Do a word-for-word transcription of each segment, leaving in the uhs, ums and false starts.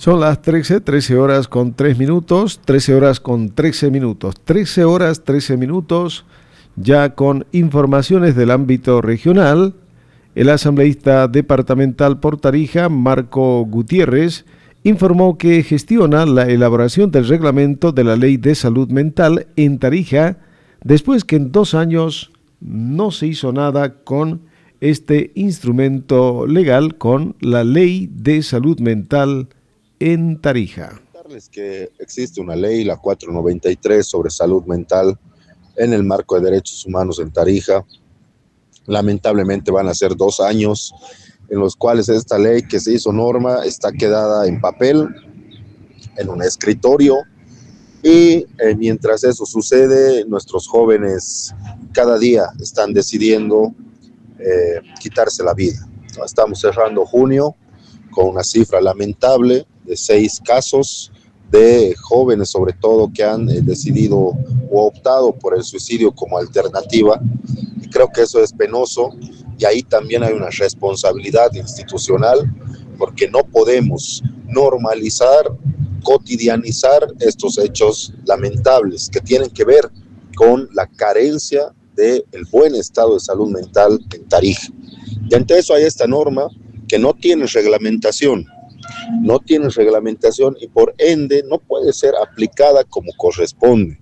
Son las trece, trece horas con tres minutos, trece horas con trece minutos, trece horas, trece minutos, ya con informaciones del ámbito regional. El asambleísta departamental por Tarija, Marco Gutiérrez, informó que gestiona la elaboración del reglamento de la Ley de Salud Mental en Tarija, después que en dos años no se hizo nada con este instrumento legal, con la Ley de Salud Mental en Tarija. Que existe una ley, la cuatrocientos noventa y tres, sobre salud mental en el marco de derechos humanos en Tarija. Lamentablemente van a ser dos años en los cuales esta ley que se hizo norma está quedada en papel, en un escritorio, y eh, mientras eso sucede, nuestros jóvenes cada día están decidiendo eh, quitarse la vida. Estamos cerrando junio con una cifra lamentable de seis casos de jóvenes, sobre todo, que han eh, decidido o optado por el suicidio como alternativa. Y creo que eso es penoso, y ahí también hay una responsabilidad institucional, porque no podemos normalizar, cotidianizar estos hechos lamentables que tienen que ver con la carencia del buen estado de salud mental en Tarija. Y ante eso hay esta norma que no tiene reglamentación, no tiene reglamentación y por ende no puede ser aplicada como corresponde.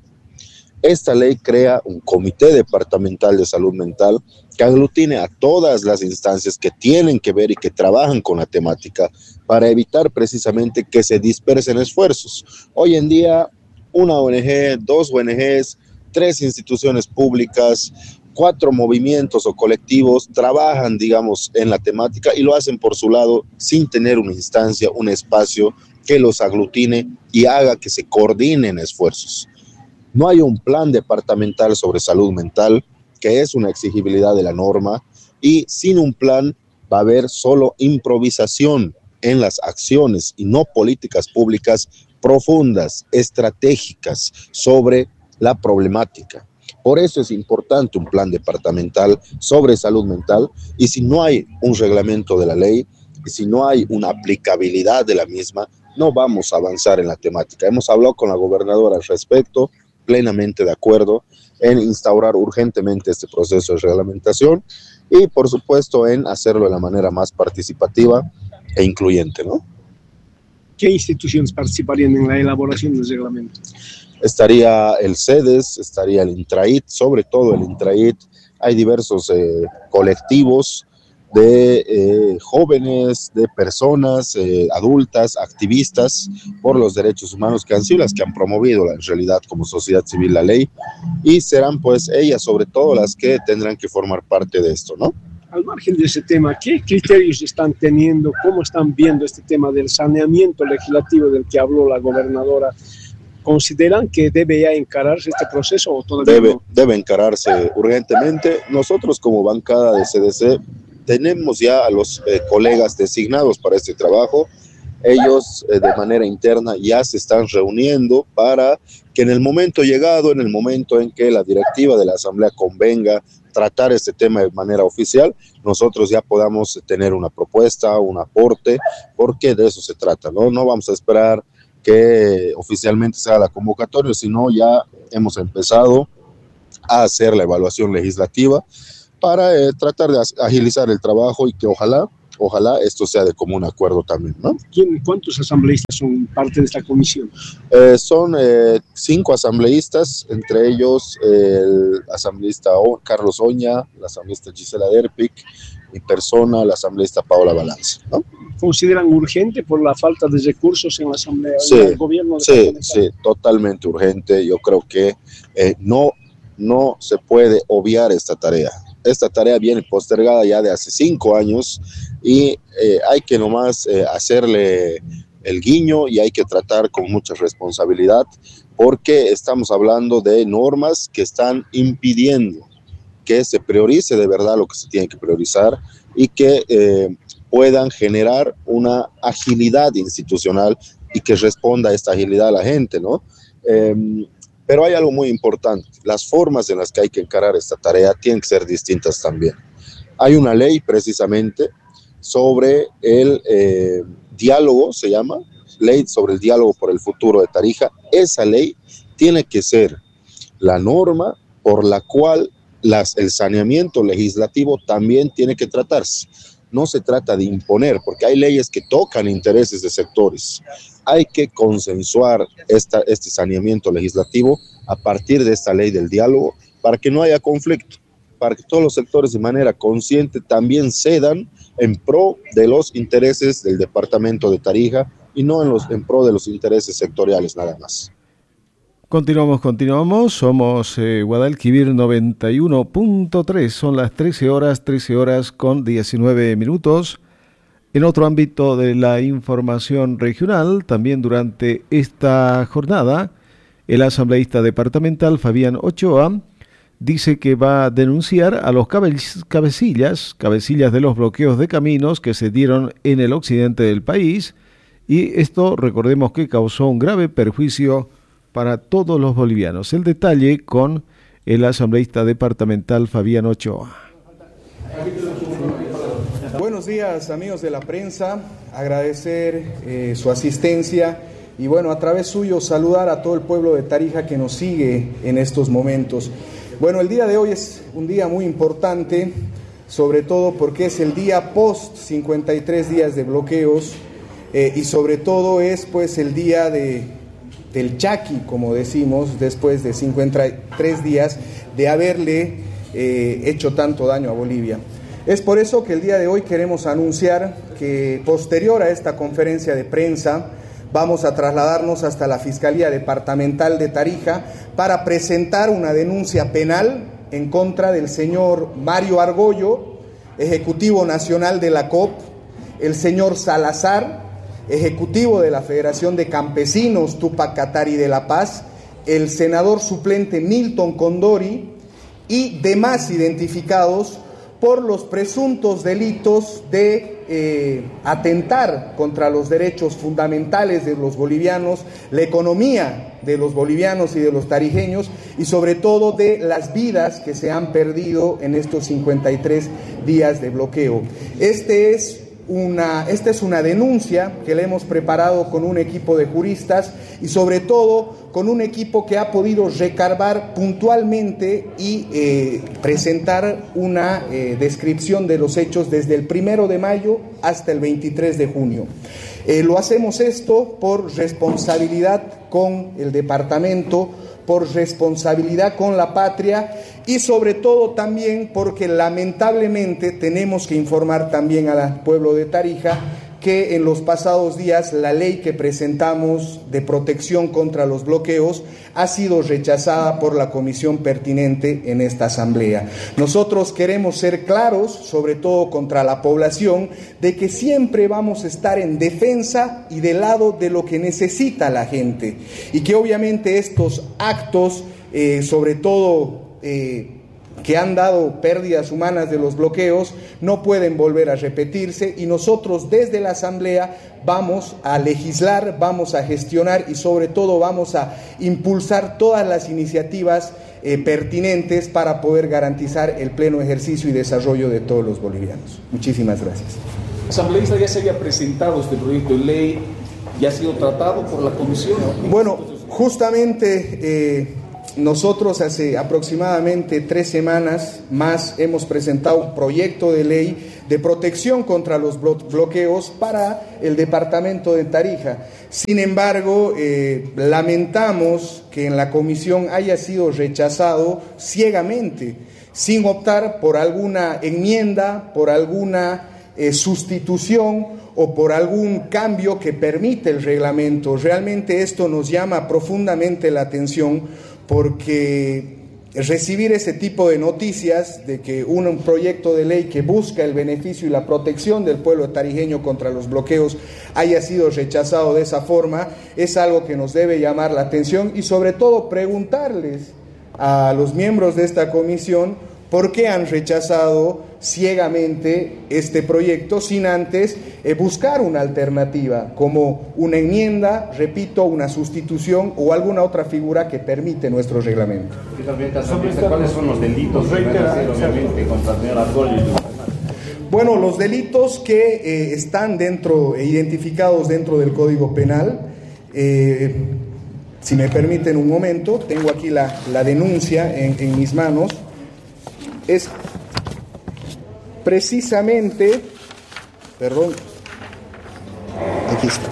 Esta ley crea un comité departamental de salud mental que aglutine a todas las instancias que tienen que ver y que trabajan con la temática para evitar precisamente que se dispersen esfuerzos. Hoy en día, una O N G, dos O N Ges, tres instituciones públicas, cuatro movimientos o colectivos trabajan, digamos, en la temática y lo hacen por su lado sin tener una instancia, un espacio que los aglutine y haga que se coordinen esfuerzos. No hay un plan departamental sobre salud mental, que es una exigibilidad de la norma, y sin un plan va a haber solo improvisación en las acciones y no políticas públicas profundas, estratégicas sobre la problemática. Por eso es importante un plan departamental sobre salud mental, y si no hay un reglamento de la ley, y si no hay una aplicabilidad de la misma, no vamos a avanzar en la temática. Hemos hablado con la gobernadora al respecto, plenamente de acuerdo en instaurar urgentemente este proceso de reglamentación y, por supuesto, en hacerlo de la manera más participativa e incluyente, ¿no? ¿Qué instituciones participarían en la elaboración del reglamento? Estaría el CEDES, estaría el INTRAIT, sobre todo el INTRAIT. Hay diversos eh, colectivos de eh, jóvenes, de personas eh, adultas, activistas por los derechos humanos, que han sido las que han promovido la, en realidad como sociedad civil la ley, y serán pues ellas sobre todo las que tendrán que formar parte de esto, ¿no? Al margen de ese tema, ¿qué criterios están teniendo? ¿Cómo están viendo este tema del saneamiento legislativo del que habló la gobernadora? ¿Consideran que debe ya encararse este proceso o todavía debe, no? Debe encararse urgentemente. Nosotros como bancada de C D C tenemos ya a los eh, colegas designados para este trabajo. Ellos eh, de manera interna ya se están reuniendo para que en el momento llegado, en el momento en que la directiva de la Asamblea convenga tratar este tema de manera oficial, nosotros ya podamos tener una propuesta, un aporte, porque de eso se trata, ¿no? No vamos a esperar que oficialmente sea la convocatoria, sino ya hemos empezado a hacer la evaluación legislativa para eh, tratar de agilizar el trabajo y que ojalá, ojalá esto sea de común acuerdo también, ¿no? ¿Cuántos asambleístas son parte de esta comisión? Eh, son eh, cinco asambleístas, entre ellos eh, el asambleísta o, Carlos Oña, la asambleísta Gisela Derpic, mi persona, la asambleísta Paola Balance, ¿no? ¿Consideran urgente por la falta de recursos en la asamblea, sí, en el gobierno? Sí, sí, totalmente urgente. Yo creo que eh, no, no se puede obviar esta tarea. Esta tarea viene postergada ya de hace cinco años y eh, hay que nomás eh, hacerle el guiño y hay que tratar con mucha responsabilidad, porque estamos hablando de normas que están impidiendo que se priorice de verdad lo que se tiene que priorizar y que eh, puedan generar una agilidad institucional y que responda a esta agilidad a la gente, ¿no? Eh, pero hay algo muy importante: las formas en las que hay que encarar esta tarea tienen que ser distintas también. Hay una ley precisamente sobre el eh, diálogo, se llama, ley sobre el diálogo por el futuro de Tarija, esa ley tiene que ser la norma por la cual las, el saneamiento legislativo también tiene que tratarse. No se trata de imponer, porque hay leyes que tocan intereses de sectores. Hay que consensuar esta, este saneamiento legislativo a partir de esta ley del diálogo para que no haya conflicto, para que todos los sectores de manera consciente también cedan en pro de los intereses del departamento de Tarija y no en, los, en pro de los intereses sectoriales nada más. Continuamos, continuamos. Somos eh, Guadalquivir noventa y uno punto tres. Son las trece horas, trece horas con diecinueve minutos. En otro ámbito de la información regional, también durante esta jornada, el asambleísta departamental Fabián Ochoa dice que va a denunciar a los cabe- cabecillas, cabecillas de los bloqueos de caminos que se dieron en el occidente del país, y esto, recordemos que causó un grave perjuicio para todos los bolivianos. El detalle con el asambleísta departamental Fabián Ochoa. Buenos días, amigos de la prensa, agradecer eh, su asistencia y bueno, a través suyo saludar a todo el pueblo de Tarija que nos sigue en estos momentos. Bueno, el día de hoy es un día muy importante, sobre todo porque es el día post cincuenta y tres días de bloqueos eh, y sobre todo es pues el día de del Chaki, como decimos, después de cincuenta y tres días de haberle eh, hecho tanto daño a Bolivia. Es por eso que el día de hoy queremos anunciar que posterior a esta conferencia de prensa vamos a trasladarnos hasta la Fiscalía Departamental de Tarija para presentar una denuncia penal en contra del señor Mario Argollo, Ejecutivo Nacional de la C O P, el señor Salazar, Ejecutivo de la Federación de Campesinos Tupac Katari de La Paz, el senador suplente Milton Condori y demás identificados por los presuntos delitos de eh, atentar contra los derechos fundamentales de los bolivianos, la economía de los bolivianos y de los tarijeños y sobre todo de las vidas que se han perdido en estos cincuenta y tres días de bloqueo. Este es Una, esta es una denuncia que le hemos preparado con un equipo de juristas y sobre todo con un equipo que ha podido recabar puntualmente y eh, presentar una eh, descripción de los hechos desde el primero de mayo hasta el veintitrés de junio. Eh, lo hacemos esto por responsabilidad con el departamento, por responsabilidad con la patria y sobre todo también porque lamentablemente tenemos que informar también al pueblo de Tarija que en los pasados días la ley que presentamos de protección contra los bloqueos ha sido rechazada por la comisión pertinente en esta asamblea. Nosotros queremos ser claros, sobre todo contra la población, de que siempre vamos a estar en defensa y del lado de lo que necesita la gente y que obviamente estos actos, eh, sobre todo eh, que han dado pérdidas humanas de los bloqueos, no pueden volver a repetirse y nosotros desde la Asamblea vamos a legislar, vamos a gestionar y sobre todo vamos a impulsar todas las iniciativas eh, pertinentes para poder garantizar el pleno ejercicio y desarrollo de todos los bolivianos. Muchísimas gracias. Asambleísta, ya se había presentado este proyecto de ley, ya ha sido tratado por la comisión. Bueno, justamente eh, nosotros hace aproximadamente tres semanas más hemos presentado un proyecto de ley de protección contra los bloqueos para el departamento de Tarija. Sin embargo, eh, lamentamos que en la comisión haya sido rechazado ciegamente, sin optar por alguna enmienda, por alguna eh, sustitución o por algún cambio que permite el reglamento. Realmente esto nos llama profundamente la atención porque recibir ese tipo de noticias de que un proyecto de ley que busca el beneficio y la protección del pueblo tarijeño contra los bloqueos haya sido rechazado de esa forma es algo que nos debe llamar la atención y sobre todo preguntarles a los miembros de esta comisión por qué han rechazado ciegamente este proyecto sin antes eh, buscar una alternativa como una enmienda, repito, una sustitución o alguna otra figura que permite nuestro reglamento. ¿Cuáles son los delitos que van a hacer obviamente contra el señor Argollo? Bueno, los delitos que eh, están dentro, eh, identificados dentro del Código Penal, eh, si me permiten un momento, tengo aquí la, la denuncia en, en mis manos, es precisamente, perdón, aquí está.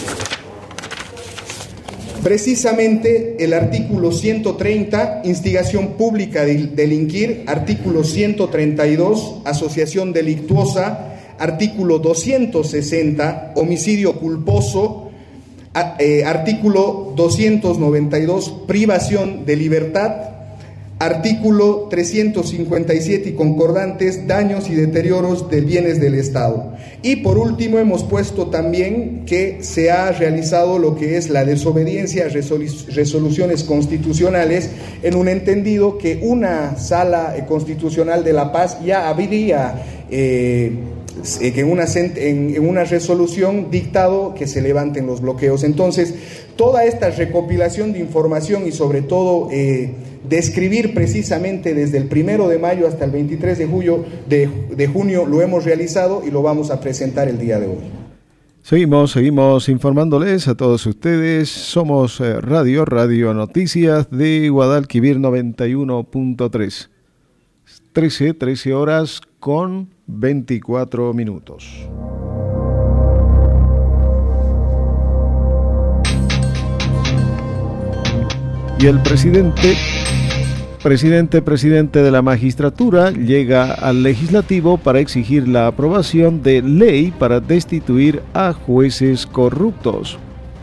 Precisamente el artículo ciento treinta, instigación pública de delinquir, artículo ciento treinta y dos, asociación delictuosa, artículo doscientos sesenta, homicidio culposo, a, eh, artículo doscientos noventa y dos, privación de libertad, artículo trescientos cincuenta y siete y concordantes, daños y deterioros de bienes del Estado. Y por último hemos puesto también que se ha realizado lo que es la desobediencia a resolu- resoluciones constitucionales, en un entendido que una sala constitucional de La Paz ya habría eh, que en una, en, en una resolución dictado que se levanten los bloqueos. Entonces, toda esta recopilación de información y sobre todo eh, describir precisamente desde el primero de mayo hasta el veintitrés de julio de, de junio lo hemos realizado y lo vamos a presentar el día de hoy. Seguimos, seguimos informándoles a todos ustedes. Somos eh, Radio, Radio Noticias de Guadalquivir noventa y uno punto tres. trece, trece horas con veinticuatro minutos. Y el presidente, presidente, presidente de la magistratura llega al legislativo para exigir la aprobación de ley para destituir a jueces corruptos.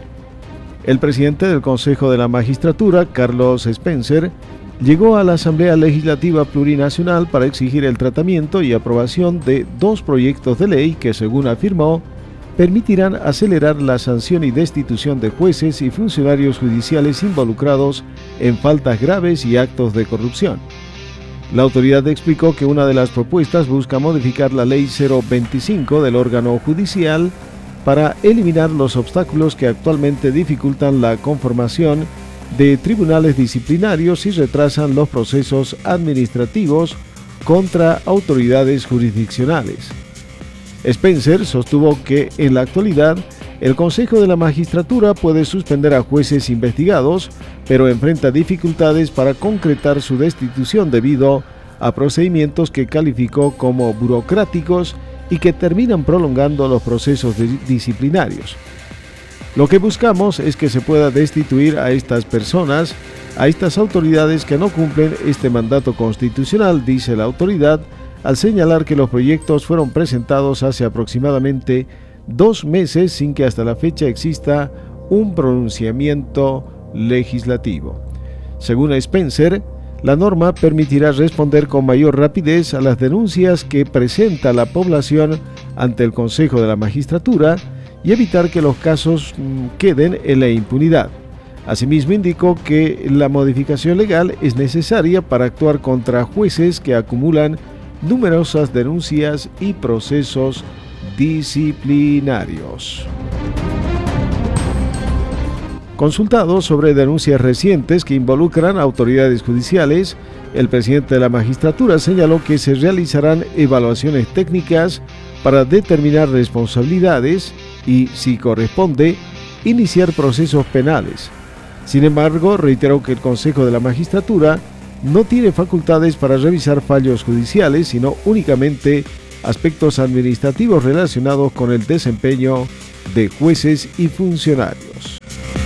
El presidente del Consejo de la Magistratura, Carlos Spencer, llegó a la Asamblea Legislativa Plurinacional para exigir el tratamiento y aprobación de dos proyectos de ley que, según afirmó, permitirán acelerar la sanción y destitución de jueces y funcionarios judiciales involucrados en faltas graves y actos de corrupción. La autoridad explicó que una de las propuestas busca modificar la Ley cero veinticinco del órgano judicial para eliminar los obstáculos que actualmente dificultan la conformación de tribunales disciplinarios y retrasan los procesos administrativos contra autoridades jurisdiccionales. Spencer sostuvo que en la actualidad el Consejo de la Magistratura puede suspender a jueces investigados, pero enfrenta dificultades para concretar su destitución debido a procedimientos que calificó como burocráticos y que terminan prolongando los procesos disciplinarios. Lo que buscamos es que se pueda destituir a estas personas, a estas autoridades que no cumplen este mandato constitucional, dice la autoridad, al señalar que los proyectos fueron presentados hace aproximadamente dos meses sin que hasta la fecha exista un pronunciamiento legislativo. Según Spencer, la norma permitirá responder con mayor rapidez a las denuncias que presenta la población ante el Consejo de la Magistratura y evitar que los casos queden en la impunidad. Asimismo, indicó que la modificación legal es necesaria para actuar contra jueces que acumulan numerosas denuncias y procesos disciplinarios. Consultado sobre denuncias recientes que involucran a autoridades judiciales, el presidente de la magistratura señaló que se realizarán evaluaciones técnicas para determinar responsabilidades y, si corresponde, iniciar procesos penales. Sin embargo, reiteró que el Consejo de la Magistratura no tiene facultades para revisar fallos judiciales, sino únicamente aspectos administrativos relacionados con el desempeño de jueces y funcionarios.